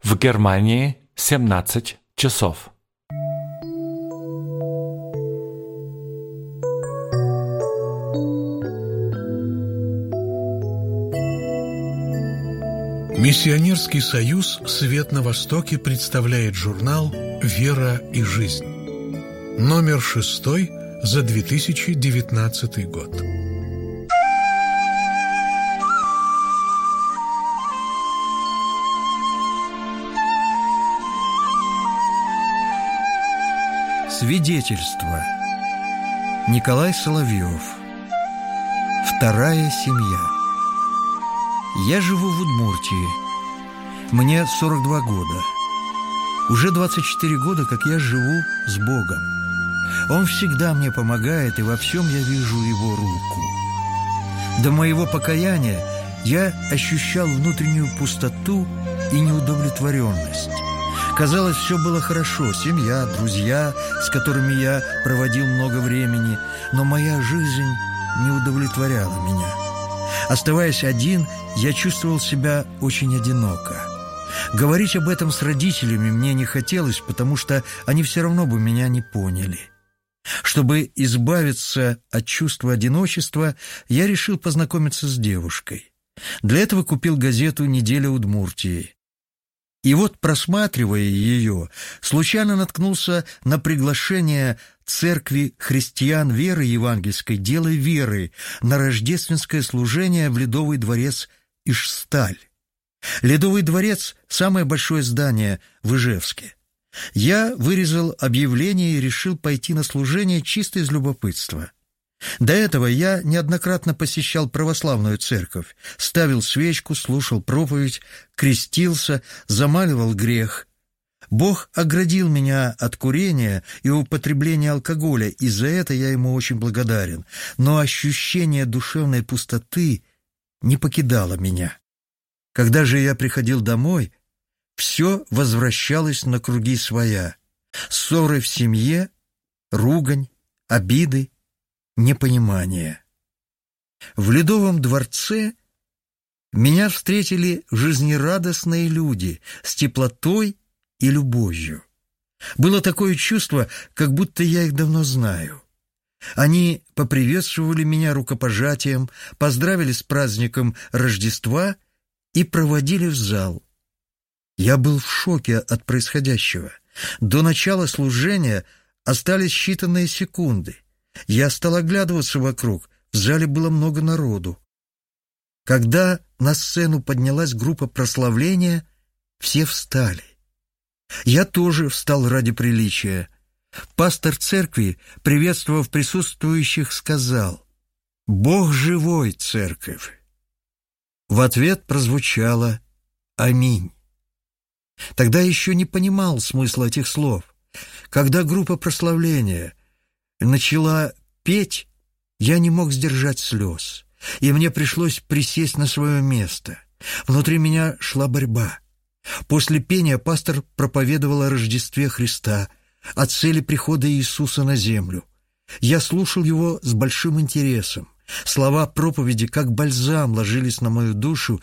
В Германии 17 часов. Миссионерский союз «Свет на Востоке» представляет журнал «Вера и жизнь». Номер 6 за 2019 год. Свидетельство. Николай Соловьев. Вторая семья. Я живу в Удмуртии. Мне 42 года. Уже 24 года, как я живу с Богом. Он всегда мне помогает, и во всем я вижу Его руку. До моего покаяния я ощущал внутреннюю пустоту и неудовлетворенность. Казалось, все было хорошо. Семья, друзья, с которыми я проводил много времени. Но моя жизнь не удовлетворяла меня. Оставаясь один, я чувствовал себя очень одиноко. Говорить об этом с родителями мне не хотелось, потому что они все равно бы меня не поняли. Чтобы избавиться от чувства одиночества, я решил познакомиться с девушкой. Для этого купил газету «Неделя Удмуртии». И вот, просматривая ее, случайно наткнулся на приглашение Церкви христиан веры евангельской «Дело веры» на рождественское служение в Ледовый дворец Ижсталь. Ледовый дворец – самое большое здание в Ижевске. Я вырезал объявление и решил пойти на служение чисто из любопытства. До этого я неоднократно посещал православную церковь, ставил свечку, слушал проповедь, крестился, замаливал грех. Бог оградил меня от курения и употребления алкоголя, и за это я Ему очень благодарен. Но ощущение душевной пустоты не покидало меня. Когда же я приходил домой, все возвращалось на круги своя. Ссоры в семье, ругань, обиды, непонимание. В Ледовом дворце меня встретили жизнерадостные люди с теплотой и любовью. Было такое чувство, как будто я их давно знаю. Они поприветствовали меня рукопожатием, поздравили с праздником Рождества и проводили в зал. Я был в шоке от происходящего. До начала служения остались считанные секунды. Я стал оглядываться вокруг, в зале было много народу. Когда на сцену поднялась группа прославления, все встали. Я тоже встал ради приличия. Пастор церкви, приветствовав присутствующих, сказал: «Бог живой, церковь!» В ответ прозвучало «Аминь». Тогда еще не понимал смысла этих слов. Когда группа прославления начала петь, я не мог сдержать слез, и мне пришлось присесть на свое место. Внутри меня шла борьба. После пения пастор проповедовал о Рождестве Христа, о цели прихода Иисуса на землю. Я слушал его с большим интересом. Слова проповеди, как бальзам, ложились на мою душу.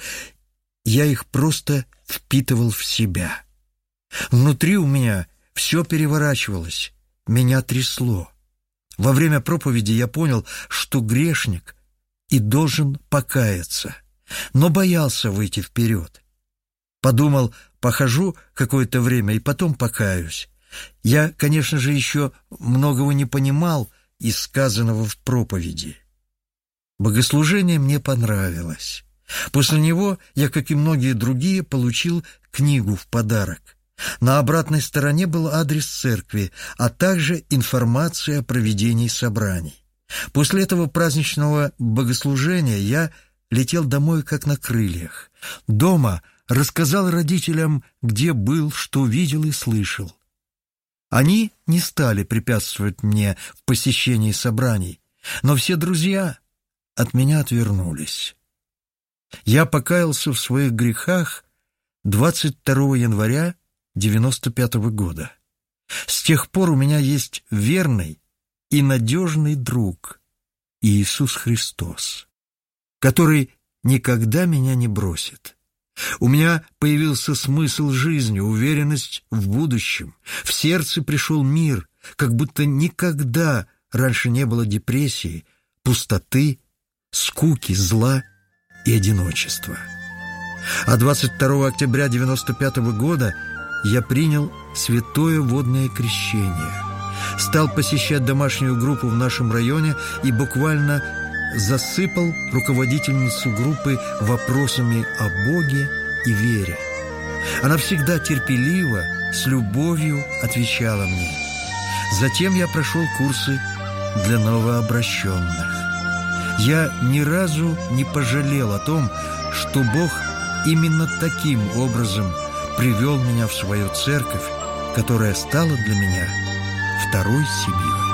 Я их просто впитывал в себя. Внутри у меня все переворачивалось, меня трясло. Во время проповеди я понял, что грешник и должен покаяться, но боялся выйти вперед. Подумал, похожу какое-то время и потом покаюсь. Я, конечно же, еще многого не понимал из сказанного в проповеди. Богослужение мне понравилось. После него я, как и многие другие, получил книгу в подарок. На обратной стороне был адрес церкви, а также информация о проведении собраний. После этого праздничного богослужения я летел домой как на крыльях. Дома рассказал родителям, где был, что видел и слышал. Они не стали препятствовать мне в посещении собраний, но все друзья от меня отвернулись. Я покаялся в своих грехах 22 января 1995 года. С тех пор у меня есть верный и надежный друг Иисус Христос, который никогда меня не бросит. У меня появился смысл жизни, уверенность в будущем. В сердце пришел мир, как будто никогда раньше не было депрессии, пустоты, скуки, зла и одиночества. А 22 октября 1995 года я принял святое водное крещение, стал посещать домашнюю группу в нашем районе и буквально засыпал руководительницу группы вопросами о Боге и вере. Она всегда терпеливо, с любовью отвечала мне. Затем я прошел курсы для новообращенных. Я ни разу не пожалел о том, что Бог именно таким образом привел меня в свою церковь, которая стала для меня второй Сибирью.